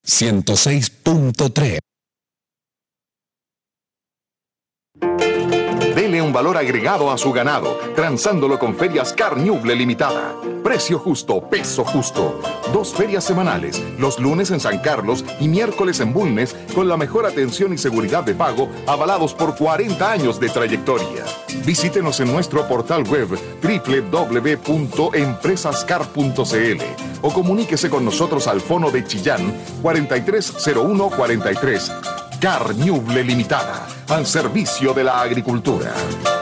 106.3. Dele un valor agregado a su ganado, transándolo con Ferias Carñuble Limitada. Precio justo, peso justo. 2 ferias semanales, los lunes en San Carlos y miércoles en Bulnes, con la mejor atención y seguridad de pago, avalados por 40 años de trayectoria. Visítenos en nuestro portal web www.empresascar.cl o comuníquese con nosotros al fono de Chillán 430143. Carñuble Limitada, al servicio de la agricultura.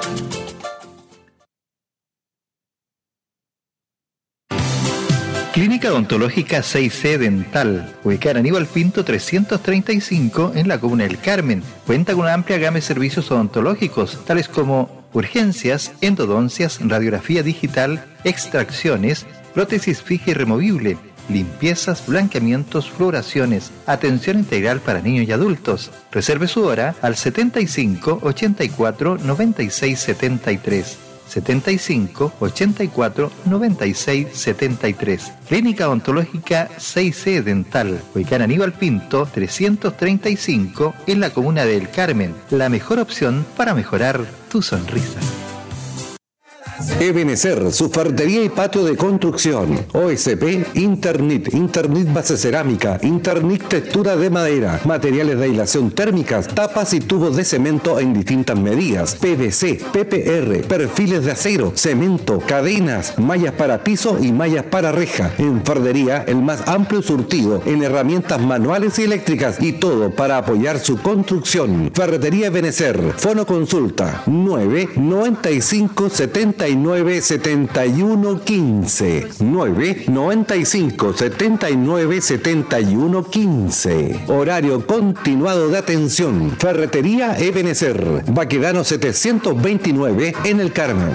Clínica Odontológica 6C Dental, ubicada en Aníbal Pinto 335 en la comuna del Carmen. Cuenta con una amplia gama de servicios odontológicos, tales como urgencias, endodoncias, radiografía digital, extracciones, prótesis fija y removible, limpiezas, blanqueamientos, fluoraciones, atención integral para niños y adultos. Reserve su hora al 75 84 96 73. 75 84 96 73. Clínica Odontológica 6C Dental, ubicada en Aníbal Pinto 335 en la comuna del Carmen. La mejor opción para mejorar tu sonrisa. Ebenecer, su ferretería y patio de construcción. OSP, Internet base cerámica, Internet textura de madera, materiales de aislación térmicas, tapas y tubos de cemento en distintas medidas, PVC, PPR, perfiles de acero, cemento, cadenas, mallas para piso y mallas para reja. En ferretería, el más amplio surtido en herramientas manuales y eléctricas y todo para apoyar su construcción. Ferretería Ebenecer, fono consulta 995 79 71 15 995 79 71 15. Horario continuado de atención. Ferretería Ebenecer, Baquedano 729 en el Carmen.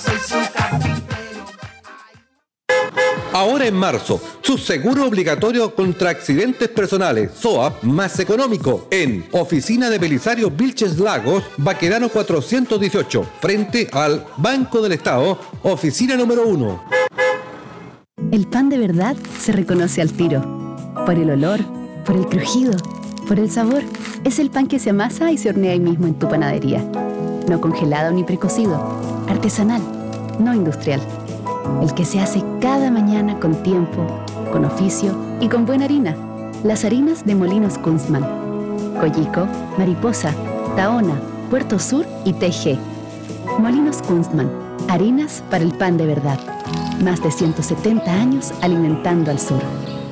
Ahora en marzo, su seguro obligatorio contra accidentes personales, SOAP, más económico, en Oficina de Belisario Vilches Lagos, Baquedano 418, frente al Banco del Estado, oficina número 1. El pan de verdad se reconoce al tiro, por el olor, por el crujido, por el sabor. Es el pan que se amasa y se hornea ahí mismo en tu panadería. No congelado ni precocido, artesanal, no industrial. El que se hace cada mañana con tiempo, con oficio y con buena harina. Las harinas de Molinos Kunstmann. Coyico, Mariposa, Tahona, Puerto Sur y TG. Molinos Kunstmann. Harinas para el pan de verdad. Más de 170 años alimentando al sur.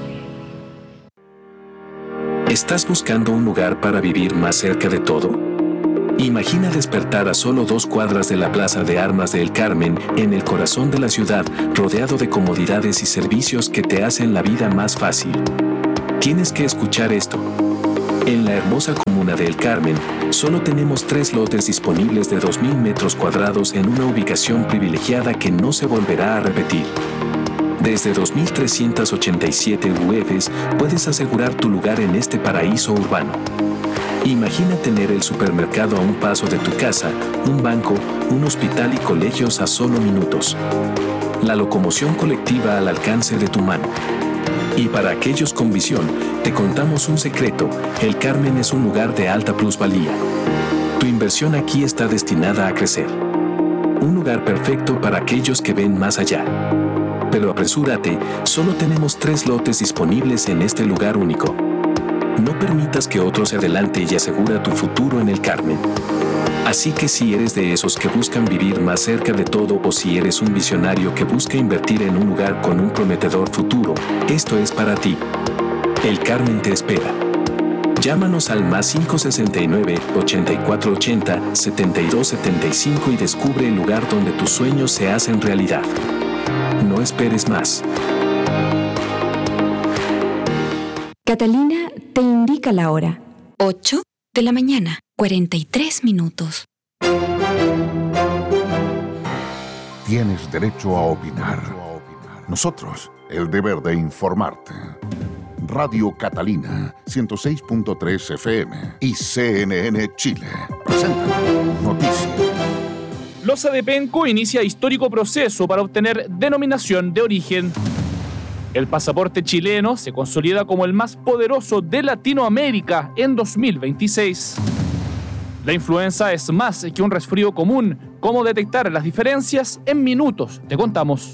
¿Estás buscando un lugar para vivir más cerca de todo? Imagina despertar a solo 2 cuadras de la Plaza de Armas de El Carmen, en el corazón de la ciudad, rodeado de comodidades y servicios que te hacen la vida más fácil. Tienes que escuchar esto. En la hermosa comuna de El Carmen, solo tenemos 3 lotes disponibles de 2.000 metros cuadrados en una ubicación privilegiada que no se volverá a repetir. Desde 2.387 UFs puedes asegurar tu lugar en este paraíso urbano. Imagina tener el supermercado a un paso de tu casa, un banco, un hospital y colegios a solo minutos. La locomoción colectiva al alcance de tu mano. Y para aquellos con visión, te contamos un secreto: El Carmen es un lugar de alta plusvalía. Tu inversión aquí está destinada a crecer. Un lugar perfecto para aquellos que ven más allá. Pero apresúrate, solo tenemos 3 lotes disponibles en este lugar único. No permitas que otro se adelante y asegura tu futuro en El Carmen. Así que si eres de esos que buscan vivir más cerca de todo, o si eres un visionario que busca invertir en un lugar con un prometedor futuro, esto es para ti. El Carmen te espera. Llámanos al más 569 8480 7275 y descubre el lugar donde tus sueños se hacen realidad. No esperes más. Catalina te indica la hora. 8 de la mañana, 43 minutos. Tienes derecho a opinar. Nosotros, el deber de informarte. Radio Catalina, 106.3 FM y CNN Chile. Presentan Noticias. Losa de Penco inicia histórico proceso para obtener denominación de origen. El pasaporte chileno se consolida como el más poderoso de Latinoamérica en 2026. La influenza es más que un resfrío común. ¿Cómo detectar las diferencias? En minutos te contamos.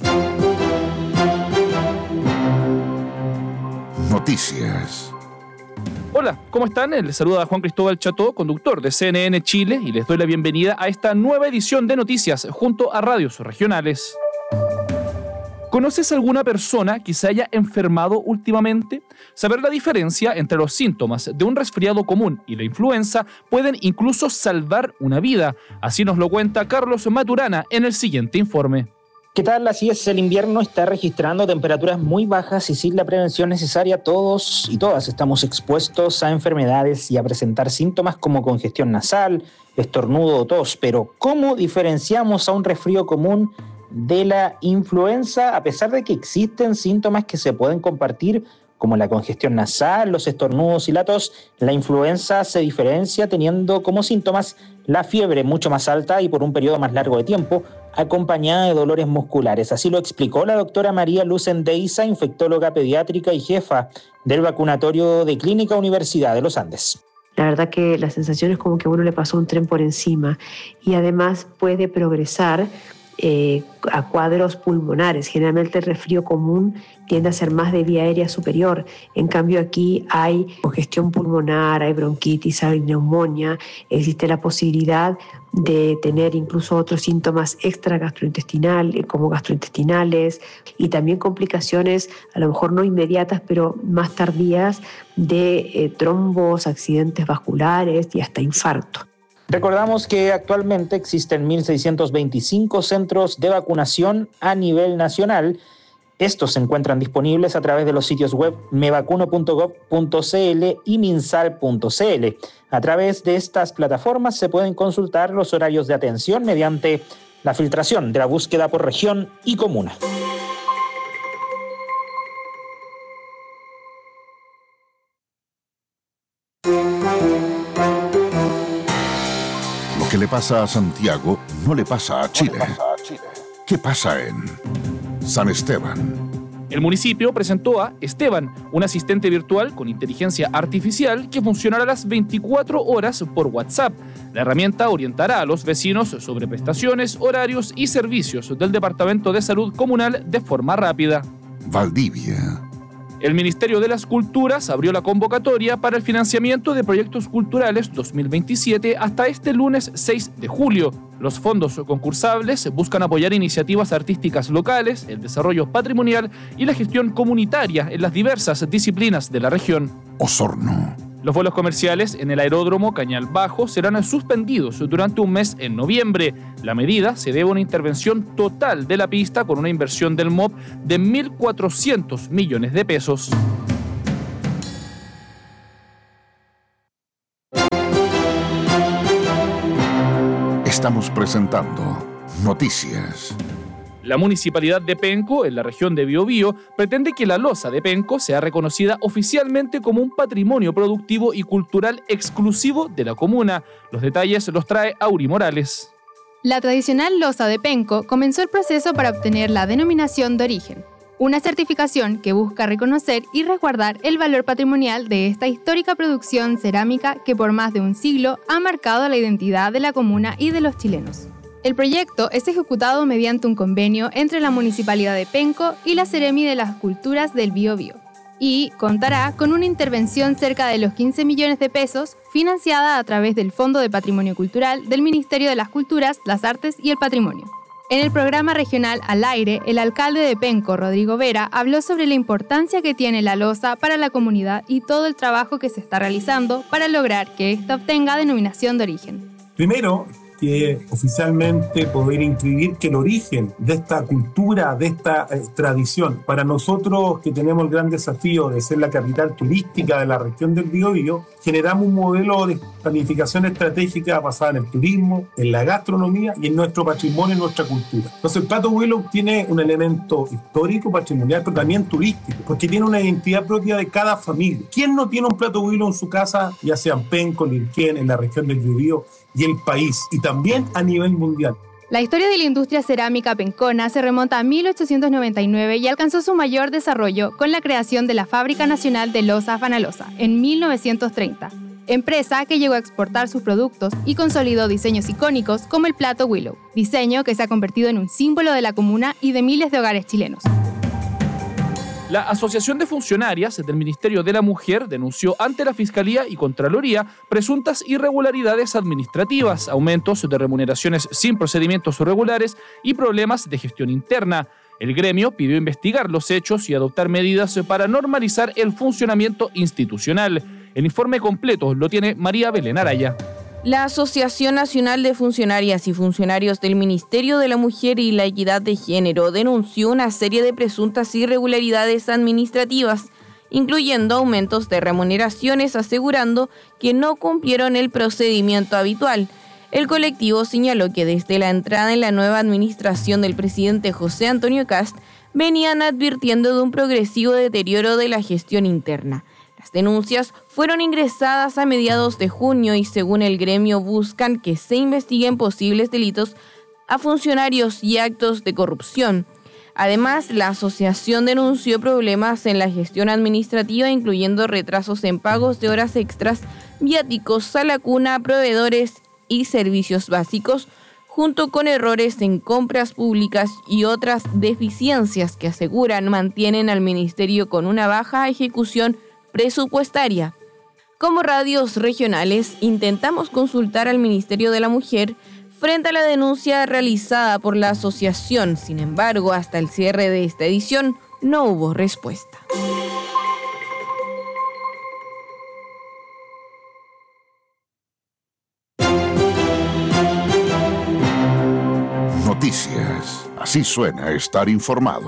Noticias. Hola, ¿cómo están? Les saluda Juan Cristóbal Cható, conductor de CNN Chile, y les doy la bienvenida a esta nueva edición de Noticias junto a radios regionales. ¿Conoces alguna persona que se haya enfermado últimamente? Saber la diferencia entre los síntomas de un resfriado común y la influenza pueden incluso salvar una vida. Así nos lo cuenta Carlos Maturana en el siguiente informe. ¿Qué tal? Así es, el invierno está registrando temperaturas muy bajas y sin la prevención necesaria todos y todas estamos expuestos a enfermedades y a presentar síntomas como congestión nasal, estornudo o tos. Pero ¿cómo diferenciamos a un resfrío común de la influenza, a pesar de que existen síntomas que se pueden compartir, como la congestión nasal, los estornudos y la tos? La influenza se diferencia teniendo como síntomas la fiebre mucho más alta y por un periodo más largo de tiempo, acompañada de dolores musculares. Así lo explicó la doctora María Luz Endeiza, infectóloga pediátrica y jefa del vacunatorio de Clínica Universidad de los Andes. La verdad que la sensación es como que a uno le pasó un tren por encima y además puede progresar a cuadros pulmonares. Generalmente el resfrío común tiende a ser más de vía aérea superior. En cambio aquí hay congestión pulmonar, hay bronquitis, hay neumonía. Existe la posibilidad de tener incluso otros síntomas extra gastrointestinales, como gastrointestinales, y también complicaciones a lo mejor no inmediatas pero más tardías de trombos, accidentes vasculares y hasta infarto. Recordamos que actualmente existen 1.625 centros de vacunación a nivel nacional. Estos se encuentran disponibles a través de los sitios web mevacuno.gov.cl y minsal.cl. A través de estas plataformas se pueden consultar los horarios de atención mediante la filtración de la búsqueda por región y comuna. Lo que le pasa a Santiago no le pasa a Chile. ¿Qué pasa en San Esteban? El municipio presentó a Esteban, un asistente virtual con inteligencia artificial que funcionará las 24 horas por WhatsApp. La herramienta orientará a los vecinos sobre prestaciones, horarios y servicios del Departamento de Salud Comunal de forma rápida. Valdivia. El Ministerio de las Culturas abrió la convocatoria para el financiamiento de proyectos culturales 2027 hasta este lunes 6 de julio. Los fondos concursables buscan apoyar iniciativas artísticas locales, el desarrollo patrimonial y la gestión comunitaria en las diversas disciplinas de la región. Osorno. Los vuelos comerciales en el aeródromo Cañal Bajo serán suspendidos durante un mes en noviembre. La medida se debe a una intervención total de la pista con una inversión del MOP de 1.400 millones de pesos. Estamos presentando Noticias. La municipalidad de Penco, en la región de Biobío, pretende que la loza de Penco sea reconocida oficialmente como un patrimonio productivo y cultural exclusivo de la comuna. Los detalles los trae Auri Morales. La tradicional loza de Penco comenzó el proceso para obtener la denominación de origen, una certificación que busca reconocer y resguardar el valor patrimonial de esta histórica producción cerámica que por más de un siglo ha marcado la identidad de la comuna y de los chilenos. El proyecto es ejecutado mediante un convenio entre la Municipalidad de Penco y la Seremi de las Culturas del Biobío y contará con una intervención cerca de los 15 millones de pesos financiada a través del Fondo de Patrimonio Cultural del Ministerio de las Culturas, las Artes y el Patrimonio. En el programa regional Al Aire, el alcalde de Penco, Rodrigo Vera, habló sobre la importancia que tiene la loza para la comunidad y todo el trabajo que se está realizando para lograr que ésta obtenga denominación de origen. Primero, que oficialmente poder inscribir que el origen de esta cultura, de esta tradición, para nosotros que tenemos el gran desafío de ser la capital turística de la región del Biobío, generamos un modelo de planificación estratégica basada en el turismo, en la gastronomía y en nuestro patrimonio y nuestra cultura. Entonces el plato huilo tiene un elemento histórico, patrimonial, pero también turístico, porque tiene una identidad propia de cada familia. ¿Quién no tiene un plato huilo en su casa, ya sea en Penco, Lirquén, en la región del Biobío y el país, y también a nivel mundial? La historia de la industria cerámica pencona se remonta a 1899 y alcanzó su mayor desarrollo con la creación de la Fábrica Nacional de Loza Fanalosa en 1930, empresa que llegó a exportar sus productos y consolidó diseños icónicos como el plato Willow, diseño que se ha convertido en un símbolo de la comuna y de miles de hogares chilenos. La Asociación de Funcionarias del Ministerio de la Mujer denunció ante la Fiscalía y Contraloría presuntas irregularidades administrativas, aumentos de remuneraciones sin procedimientos regulares y problemas de gestión interna. El gremio pidió investigar los hechos y adoptar medidas para normalizar el funcionamiento institucional. El informe completo lo tiene María Belén Araya. La Asociación Nacional de Funcionarias y Funcionarios del Ministerio de la Mujer y la Equidad de Género denunció una serie de presuntas irregularidades administrativas, incluyendo aumentos de remuneraciones, asegurando que no cumplieron el procedimiento habitual. El colectivo señaló que desde la entrada en la nueva administración del presidente José Antonio Kast venían advirtiendo de un progresivo deterioro de la gestión interna. Las denuncias fueron ingresadas a mediados de junio y según el gremio buscan que se investiguen posibles delitos a funcionarios y actos de corrupción. Además, la asociación denunció problemas en la gestión administrativa, incluyendo retrasos en pagos de horas extras, viáticos a la cuna, proveedores y servicios básicos, junto con errores en compras públicas y otras deficiencias que aseguran mantienen al ministerio con una baja ejecución presupuestaria. Como radios regionales, intentamos consultar al Ministerio de la Mujer frente a la denuncia realizada por la asociación. Sin embargo, hasta el cierre de esta edición no hubo respuesta. Noticias. Así suena estar informado.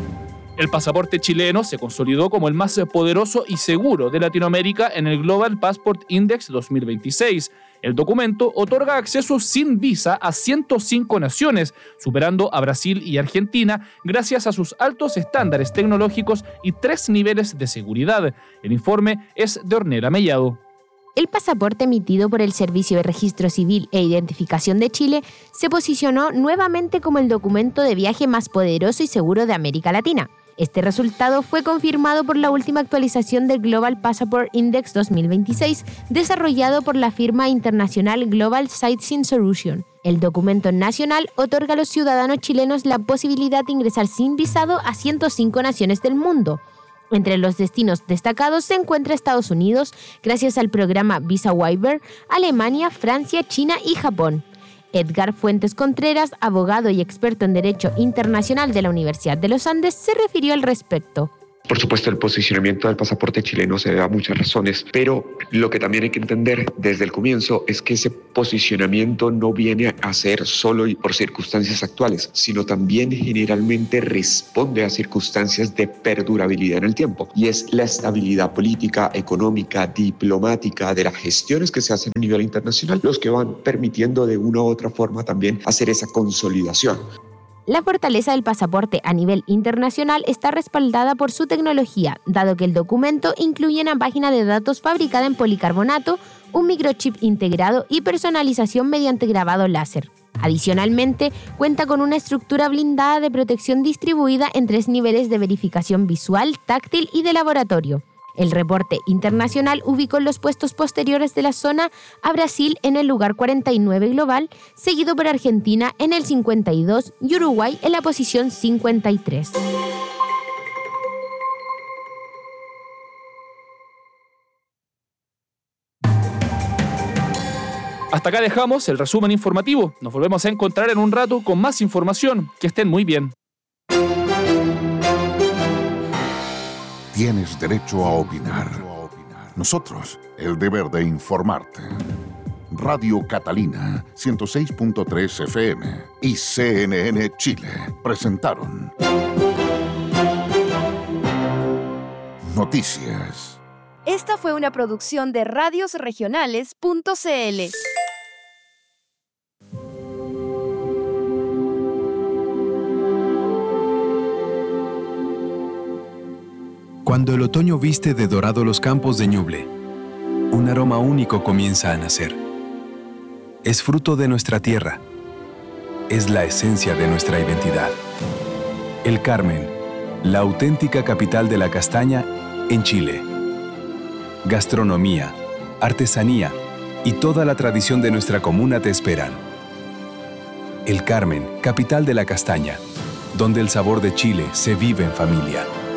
El pasaporte chileno se consolidó como el más poderoso y seguro de Latinoamérica en el Global Passport Index 2026. El documento otorga acceso sin visa a 105 naciones, superando a Brasil y Argentina gracias a sus altos estándares tecnológicos y 3 niveles de seguridad. El informe es de Ornella Mellado. El pasaporte emitido por el Servicio de Registro Civil e Identificación de Chile se posicionó nuevamente como el documento de viaje más poderoso y seguro de América Latina. Este resultado fue confirmado por la última actualización del Global Passport Index 2026, desarrollado por la firma internacional Global Sightseeing Solution. El documento nacional otorga a los ciudadanos chilenos la posibilidad de ingresar sin visado a 105 naciones del mundo. Entre los destinos destacados se encuentra Estados Unidos, gracias al programa Visa Waiver, Alemania, Francia, China y Japón. Edgar Fuentes Contreras, abogado y experto en Derecho Internacional de la Universidad de los Andes, se refirió al respecto. Por supuesto, el posicionamiento del pasaporte chileno se debe a muchas razones, pero lo que también hay que entender desde el comienzo es que ese posicionamiento no viene a ser solo por circunstancias actuales, sino también generalmente responde a circunstancias de perdurabilidad en el tiempo, y es la estabilidad política, económica, diplomática de las gestiones que se hacen a nivel internacional los que van permitiendo de una u otra forma también hacer esa consolidación. La fortaleza del pasaporte a nivel internacional está respaldada por su tecnología, dado que el documento incluye una página de datos fabricada en policarbonato, un microchip integrado y personalización mediante grabado láser. Adicionalmente, cuenta con una estructura blindada de protección distribuida en 3 niveles de verificación visual, táctil y de laboratorio. El reporte internacional ubicó en los puestos posteriores de la zona a Brasil en el lugar 49 global, seguido por Argentina en el 52 y Uruguay en la posición 53. Hasta acá dejamos el resumen informativo. Nos volvemos a encontrar en un rato con más información. Que estén muy bien. Tienes derecho a opinar. Nosotros, el deber de informarte. Radio Catalina, 106.3 FM y CNN Chile presentaron Noticias. Esta fue una producción de radiosregionales.cl. Cuando el otoño viste de dorado los campos de Ñuble, un aroma único comienza a nacer. Es fruto de nuestra tierra, es la esencia de nuestra identidad. El Carmen, la auténtica capital de la castaña en Chile. Gastronomía, artesanía y toda la tradición de nuestra comuna te esperan. El Carmen, capital de la castaña, donde el sabor de Chile se vive en familia.